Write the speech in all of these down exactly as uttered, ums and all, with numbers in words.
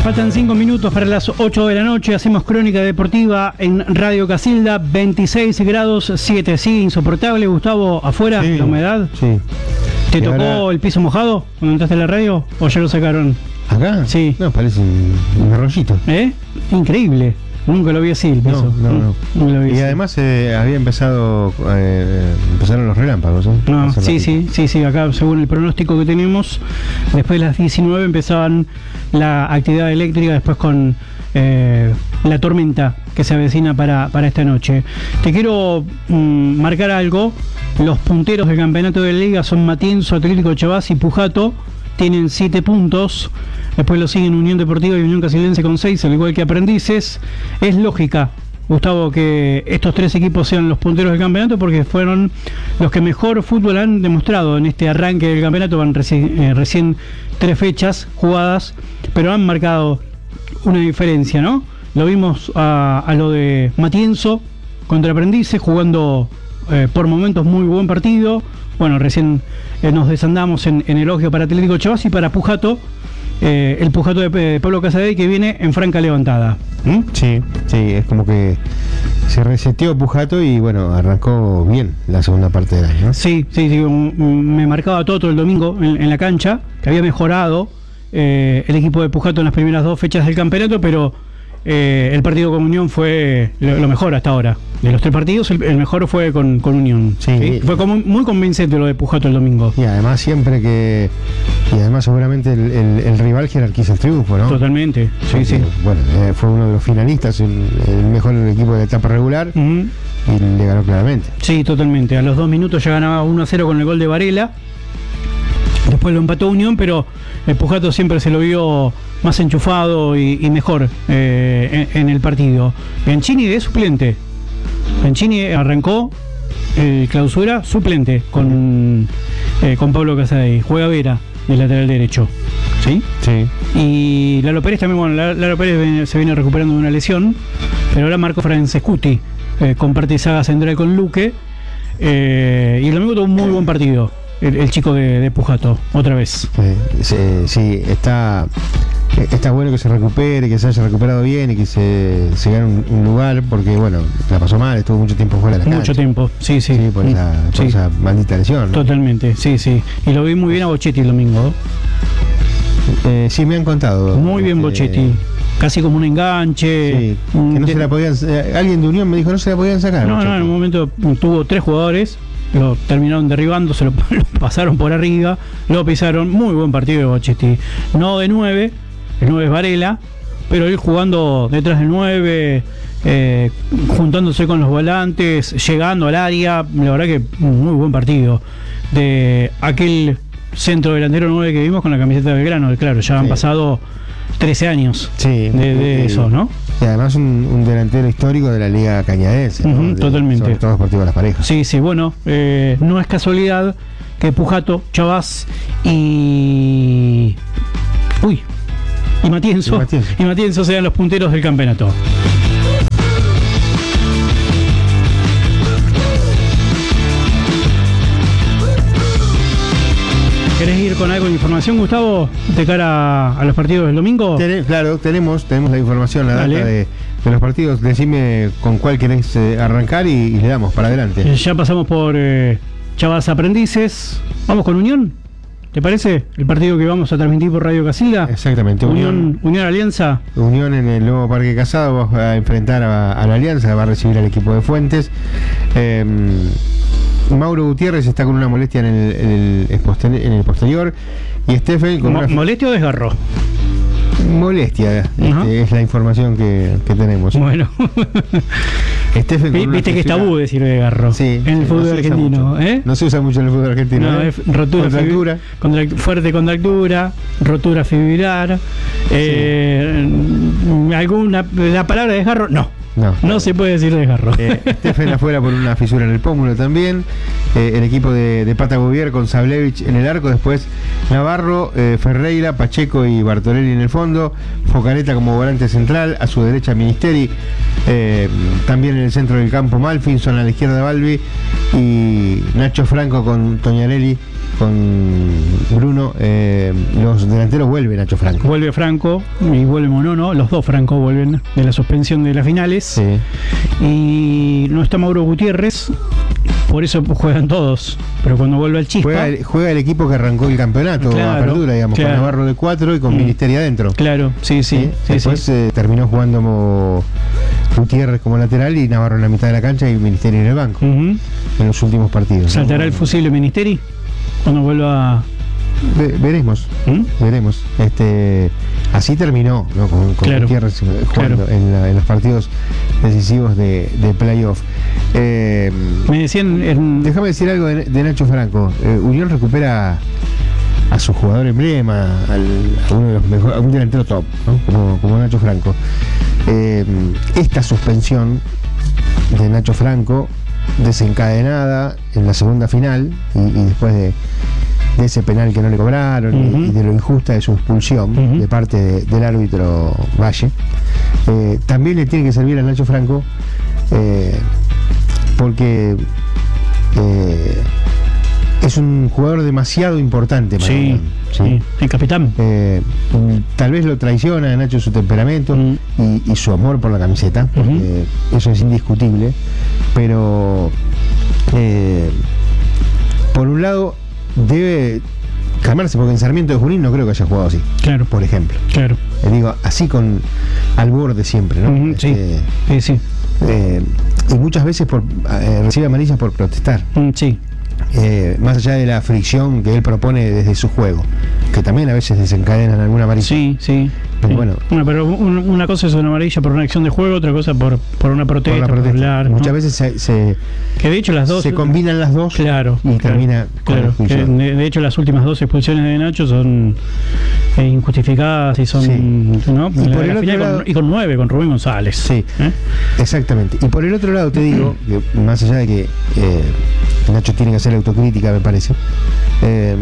Faltan cinco minutos para las ocho de la noche. Hacemos crónica deportiva en Radio Casilda. veintiséis grados siete. ¿Sigue insoportable, Gustavo, afuera? Sí, la humedad. Sí. ¿Te Y tocó ahora... el piso mojado cuando entraste a la radio? ¿O ya lo sacaron? ¿Acá? Sí. No, parece un, un arroyito. ¿Eh? Increíble. Nunca lo vi así el piso. No, no, no. Nunca lo vi Y así. además eh, había empezado, eh, empezaron los relámpagos, ¿eh? No, Hace sí, ratito. sí, sí, sí, acá según el pronóstico que tenemos, después de las diecinueve empezaban la actividad eléctrica, después con eh, la tormenta que se avecina para, para esta noche. Te quiero mmm, marcar algo. Los punteros del campeonato de la liga son Matienzo, Atlético Chavás y Pujato. Tienen siete puntos. Después lo siguen Unión Deportiva y Unión Casildense con seis, al igual que Aprendices. Es lógica, Gustavo, que estos tres equipos sean los punteros del campeonato porque fueron los que mejor fútbol han demostrado en este arranque del campeonato. Van reci- eh, recién tres fechas jugadas, pero han marcado una diferencia, ¿no? Lo vimos a, a lo de Matienzo contra Aprendices, jugando eh, por momentos muy buen partido. Bueno, recién eh, nos desandamos en, en elogio para Atlético Chavás y para Pujato. Eh, el Pujato de, de Pablo Casadei, que viene en franca levantada. ¿Mm? Sí, sí, es como que se reseteó Pujato y bueno, arrancó bien la segunda parte del año, ¿no? Sí, sí, sí, um, me marcaba Toto el domingo en, en la cancha, que había mejorado eh, el equipo de Pujato en las primeras dos fechas del campeonato, pero eh, el partido con Unión fue lo, lo mejor hasta ahora. De los tres partidos, el, el mejor fue con, con Unión. Sí. ¿Sí? Fue como muy convincente lo de Pujato el domingo. Y además siempre que... Y además seguramente el, el, el rival jerarquiza el triunfo, ¿no? Totalmente, sí, Porque, sí. Bueno, eh, fue uno de los finalistas, el, el mejor equipo de la etapa regular, Uh-huh. y le ganó claramente. Sí, totalmente. A los dos minutos ya ganaba uno a cero con el gol de Varela. Después lo empató Unión, pero el Pujato siempre se lo vio más enchufado y, y mejor eh, en, en el partido. Bianchini de suplente. Bianchini arrancó el clausura suplente con, eh, con Pablo Casadei. Juega Vera de lateral derecho. ¿Sí? Sí. Y Lalo Pérez también, bueno, Lalo Pérez viene, se viene recuperando de una lesión, pero ahora Marco Francescuti eh, comparte saga central con Luque. Eh, y el domingo tuvo un muy buen partido. El, el chico de, de Pujato, otra vez. Eh, sí, sí, está, está bueno que se recupere, que se haya recuperado bien y que se, se gane un, un lugar, porque bueno, la pasó mal, estuvo mucho tiempo fuera de la cancha. Mucho tiempo, sí, sí. Sí, por, esa, por Sí. esa maldita lesión, ¿no? Totalmente, sí, sí. Y lo vi muy bien a Bochetti el domingo. Eh, sí, me han contado. Muy bien eh, Bochetti. Casi como un enganche. Sí, que no se la podían, eh, alguien de Unión me dijo no se la podían sacar. No, no, en un momento tuvo tres jugadores, lo terminaron derribando, se lo, lo pasaron por arriba, lo pisaron. Muy buen partido de Bochetti. No de nueve, el nueve es Varela, pero él jugando detrás del nueve, eh, juntándose con los volantes, llegando al área. La verdad que un muy buen partido. De aquel centro delantero nueve que vimos con la camiseta de Belgrano, claro, ya han Sí. pasado trece años Sí, de, de y- eso, ¿no? Y además un, un delantero histórico de la Liga Cañadense, ¿no? Ujú, De- totalmente. Sobre todo partido de las parejas. Sí, sí, bueno, eh, no es casualidad que Pujato, Chavás y... Uy, y Matienzo, Y Matienzo. y Matienzo sean los punteros del campeonato. ¿Querés ir con algo de información, Gustavo, de cara a los partidos del domingo? Tene- claro, tenemos, tenemos la información, la Dale. data de, de los partidos. Decime con cuál querés eh, arrancar y, y le damos para adelante. Eh, Ya pasamos por eh, Chavás Aprendices. Vamos con Unión, ¿te parece? El partido que vamos a transmitir por Radio Casilda. Exactamente. Unión, Unión, Unión Alianza. Unión en el nuevo Parque Casado va a enfrentar a, a la Alianza, va a recibir al equipo de Fuentes. Eh, Mauro Gutiérrez está con una molestia en el, en el, exposter- en el posterior. Y Stephen con Mo- una ¿Molestia o desgarro? molestia. Este, Ajá. es la información que, que tenemos. Bueno. Stephen con Vi- una Viste que es fisura- tabú decir desgarro Sí, en el sí, fútbol no se usa argentino, mucho. ¿eh? No se usa mucho en el fútbol argentino. No, ¿eh? es rotura, Contractura. fibi- contract- fuerte contractura, rotura fibrilar, eh, alguna, la palabra desgarro, no. No, No se puede decir desgarro. Eh, Stephen afuera por una fisura en el pómulo también. Eh, el equipo de, de Pata Gubier con Sablevich en el arco. Después Navarro, eh, Ferreira, Pacheco y Bartolelli en el fondo. Focareta como volante central. A su derecha Ministeri. Eh, también en el centro del campo Malfinson. A la izquierda Balbi. Y Nacho Franco con Toñarelli con Bruno, eh, los delanteros vuelven, Nacho Franco. Vuelve Franco y vuelve Monono, los dos Franco vuelven de la suspensión de las finales. Sí. Y no está Mauro Gutiérrez, por eso juegan todos. Pero cuando vuelve al Chispa. Juega el, juega el equipo que arrancó el campeonato, claro, a apertura, digamos, claro. con Navarro de cuatro y con mm. Ministeri adentro. Claro, sí, sí. ¿Sí? sí Después sí. Eh, terminó jugando como Gutiérrez como lateral y Navarro en la mitad de la cancha y Ministeri en el banco. Uh-huh. En los últimos partidos. ¿Saltará ¿no? el fusible Ministeri cuando vuelva a... Ve, veremos, ¿Mm? veremos. Este, así terminó, ¿no? Con, con claro, Gutiérrez jugando claro. en, la, en los partidos decisivos de, de playoff. Eh, Me decían. En... Déjame decir algo de, de Nacho Franco. Eh, Unión recupera a su jugador emblema, al, a uno de los mejores, a un delantero top, ¿no? como, como Nacho Franco. Eh, esta suspensión de Nacho Franco, desencadenada en la segunda final y, y después de de ese penal que no le cobraron uh-huh. y, y de lo injusta de su expulsión uh-huh. de parte de, del árbitro Valle, eh, también le tiene que servir a Nacho Franco eh, porque eh, es un jugador demasiado importante para sí, ¿sí? sí, el capitán. Eh, tal vez lo traiciona a Nacho su temperamento uh-huh. y, y su amor por la camiseta, uh-huh. eh, eso es indiscutible, pero eh, por un lado debe calmarse, porque en Sarmiento de Junín no creo que haya jugado así. Claro. Por ejemplo. Claro. Eh, digo, así con al borde siempre, ¿no? Uh-huh, sí. Eh, sí, sí. Eh, y muchas veces por, eh, recibe amarillas por protestar. Uh, sí. Eh, más allá de la fricción que él propone desde su juego, que también a veces desencadenan alguna amarilla. Sí, sí. Pero sí. bueno. Bueno, pero un, una cosa es una amarilla por una acción de juego, otra cosa por, por una protesta. Por la protesta. Por hablar, Muchas ¿no? veces se, se, que de hecho las dos se combinan las dos. Claro. Y claro, termina con claro, la que de, de hecho las últimas dos expulsiones de Nacho son eh, injustificadas y son, sí. ¿no? Y, la, por el la otro lado, con, y con nueve, con Rubén González. Sí, ¿eh? Exactamente. Y por el otro lado te digo, que más allá de que eh, Nacho tiene que hacer autocrítica, me parece, eh,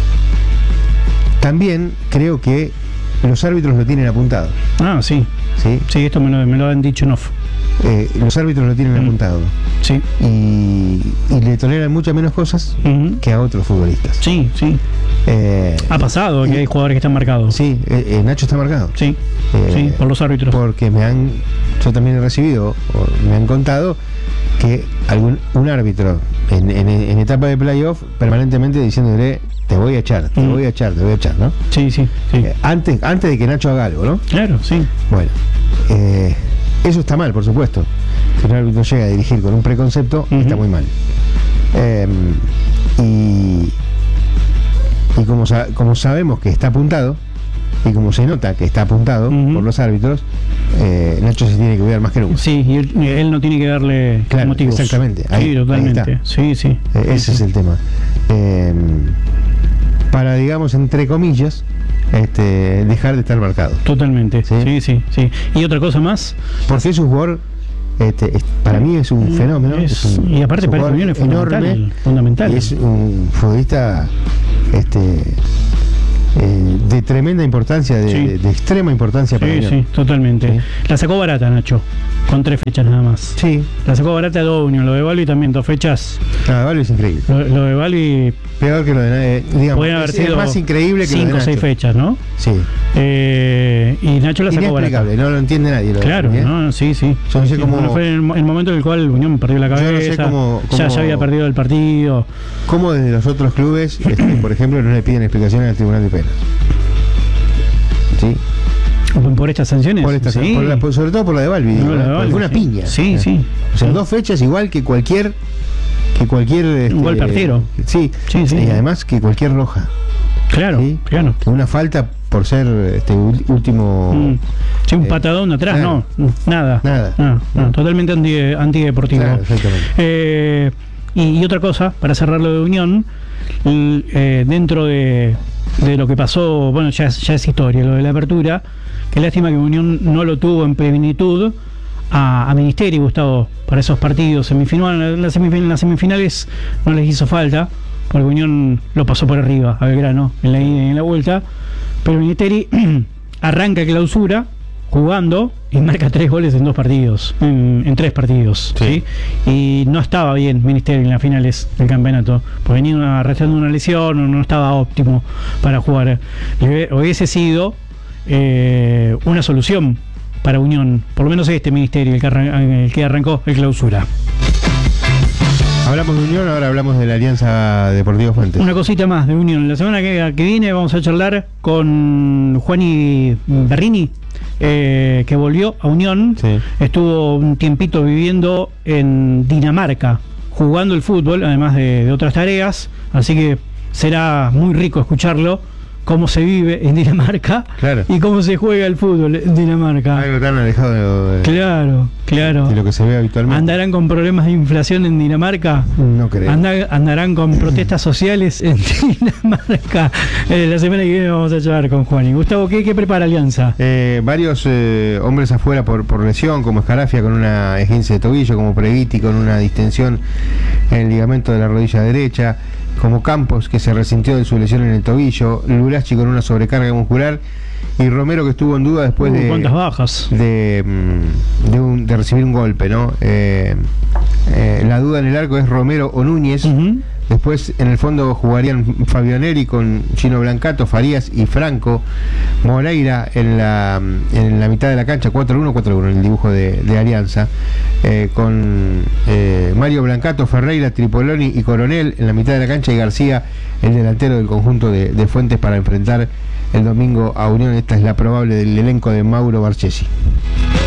también creo que los árbitros lo tienen apuntado. Ah, sí. Sí, sí esto me lo, me lo han dicho en off. Eh, los árbitros lo tienen mm. apuntado. Sí. Y, y le toleran muchas menos cosas uh-huh. que a otros futbolistas. Sí, sí. Eh, ha pasado y, que hay jugadores que están marcados. Sí, eh, eh, Nacho está marcado. Sí, eh, sí, por los árbitros. Porque me han, yo también he recibido, o me han contado que algún un árbitro en, en, en etapa de playoff permanentemente diciéndole te voy a echar, te mm. voy a echar, te voy a echar, ¿no? Sí, sí, sí. Eh, antes, antes de que Nacho haga algo, ¿no? Claro, sí. Bueno, eh, eso está mal, por supuesto. Si un árbitro llega a dirigir con un preconcepto, uh-huh. está muy mal. Eh, y y como, sa- como sabemos que está apuntado, y como se nota que está apuntado uh-huh. por los árbitros, eh, Nacho se tiene que cuidar más que nunca. Sí, y él, él no tiene que darle claro, motivos. Exactamente. Ahí, sí, totalmente. Ahí sí, sí. Eh, ese sí, es sí. el tema. Eh, para, digamos, entre comillas, este, dejar de estar marcado. Totalmente. ¿Sí? sí, sí, sí. Y otra cosa más. Porque es un jugador, este, es, para mí es un fenómeno. Es, es un, y aparte es un para el es fundamental, enorme, fundamental. Y es un futbolista este, eh, de tremenda importancia, de, sí. de, de extrema importancia para Sí, Unión. sí, totalmente. Sí. La sacó barata, Nacho, con tres fechas nada más. Sí. La sacó barata dos Unión, lo de Balbi también, dos fechas. Nada, Balbi es increíble. Lo, lo de Balbi... Peor que lo de eh, digamos, pueden haber es, sido es más increíble que cinco o seis fechas, ¿no? Sí. Eh, y Nacho la sacó barata. No lo entiende nadie. Lo claro, de, ¿eh? no, sí, sí. Yo no sé sí, cómo... bueno, fue el, el momento en el cual Unión perdió la cabeza. Yo no sé cómo, cómo, ya, ya había perdido el partido. ¿Cómo desde los otros clubes, este, por ejemplo, no le piden explicaciones al Tribunal de Penas? ¿Sí? ¿Por estas sanciones? Por estas, sí. por la, por, sobre todo por la de Balbi. No, la de Balbi, fue una sí. piña. Sí, ¿eh? sí. O sea, sí. dos fechas igual que cualquier... que cualquier este, un gol artero. Sí, sí, sí. Y además que cualquier roja. Claro, ¿sí? claro. Que una falta por ser este último... Mm. Sí, un eh, patadón atrás, claro. no, nada. Nada. No, no, totalmente anti, antideportivo. Claro, exactamente. Eh, y, y otra cosa, para cerrar lo de Unión, el, eh, dentro de, de lo que pasó, bueno, ya, ya es historia, lo de la apertura, qué lástima que Unión no lo tuvo en plenitud a, a Ministeri, Gustavo, para esos partidos semifinales. En las semifinales, las semifinales no les hizo falta, porque Unión lo pasó por arriba a Belgrano en la ida y en la vuelta, pero Ministeri arranca clausura jugando y marca tres goles en dos partidos, en, en tres partidos, sí. ¿sí? Y no estaba bien Ministerio en las finales del campeonato, porque venía arrastrando una lesión, o no estaba óptimo para jugar. Le hubiese sido eh, una solución para Unión, por lo menos este Ministerio, el que, arran- el que arrancó el clausura. Hablamos de Unión, ahora hablamos de la Alianza Deportiva Fuentes. Una cosita más de Unión. La semana que, que viene vamos a charlar con Juani Berrini, eh, que volvió a Unión. Sí. Estuvo un tiempito viviendo en Dinamarca, jugando el fútbol, además de, de otras tareas. Así que será muy rico escucharlo, cómo se vive en Dinamarca, Claro. y cómo se juega el fútbol en Dinamarca. Algo tan alejado de, Claro, claro. de lo que se ve habitualmente. ¿Andarán con problemas de inflación en Dinamarca? No creo. Anda- andarán con protestas sociales en Dinamarca. Eh, la semana que viene vamos a charlar con Juan. Y Gustavo, ¿qué, qué prepara Alianza? Eh, varios eh, hombres afuera por, por lesión, como Escarafia con una esguince de tobillo, como Preguiti con una distensión en el ligamento de la rodilla derecha, como Campos, que se resintió de su lesión en el tobillo, Lulachi con una sobrecarga muscular, y Romero, que estuvo en duda después Uh, de, ¿Cuántas bajas? de, mm, de, un- de recibir un golpe, ¿no? Eh, eh, la duda en el arco es Romero o Núñez. Ujú. Después en el fondo jugarían Fabianelli con Gino Blancato, Farías y Franco. Moreira en la, en la mitad de la cancha, cuatro uno cuatro uno en el dibujo de, de Alianza, eh, con eh, Mario Blancato, Ferreira, Tripoloni y Coronel en la mitad de la cancha, y García, el delantero del conjunto de, de Fuentes, para enfrentar el domingo a Unión. Esta es la probable del elenco de Mauro Barchesi.